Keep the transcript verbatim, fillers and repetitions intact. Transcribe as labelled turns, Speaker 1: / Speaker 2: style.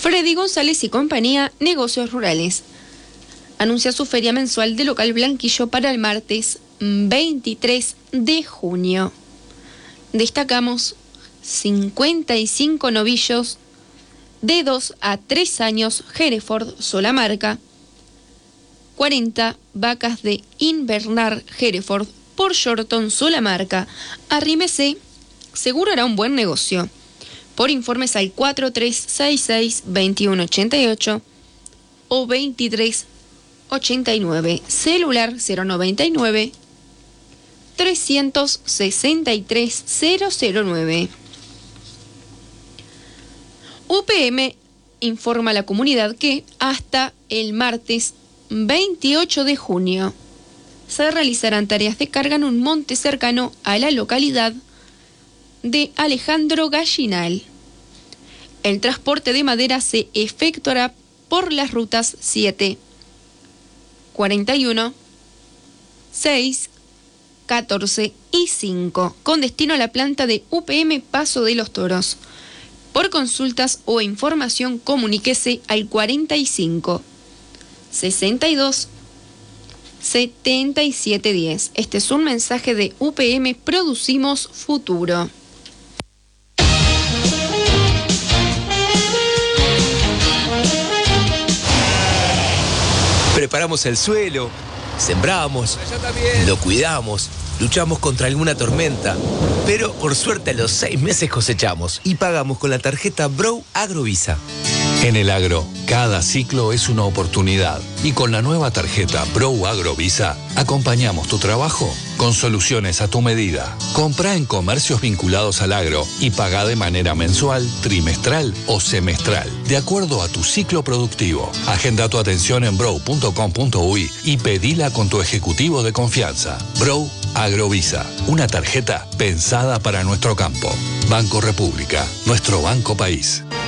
Speaker 1: Freddy González y compañía, negocios rurales. Anuncia su feria mensual de local Blanquillo para el martes veintitrés de junio. Destacamos cincuenta y cinco novillos de dos a tres años Hereford sola marca, cuarenta vacas de Invernar Hereford por Shorton sola marca. Arrímese, seguro hará un buen negocio. Por informes al cuatro tres seis seis, dos uno ocho ocho o veintitrés ochenta y nueve, celular cero noventa y nueve, trescientos sesenta y tres, cero cero nueve. U P M informa a la comunidad que hasta el martes veintiocho de junio se realizarán tareas de carga en un monte cercano a la localidad de Alejandro Gallinal. El transporte de madera se efectuará por las rutas siete, cuarenta y uno, seis, catorce y cinco, con destino a la planta de U P M Paso de los Toros. Por consultas o información, comuníquese al cuarenta y cinco, sesenta y dos, setenta y siete diez. Este es un mensaje de U P M Producimos Futuro.
Speaker 2: Preparamos el suelo, sembramos, lo cuidamos, luchamos contra alguna tormenta, pero por suerte a los seis meses cosechamos y pagamos con la tarjeta Brow Agrovisa.
Speaker 3: En el agro, cada ciclo es una oportunidad y con la nueva tarjeta Brow Agrovisa acompañamos tu trabajo con soluciones a tu medida. Comprá en comercios vinculados al agro y pagá de manera mensual, trimestral o semestral, de acuerdo a tu ciclo productivo. Agenda tu atención en brow punto com punto uy y pedila con tu ejecutivo de confianza. Brow Agrovisa, una tarjeta pensada para nuestro campo. Banco República, nuestro banco país.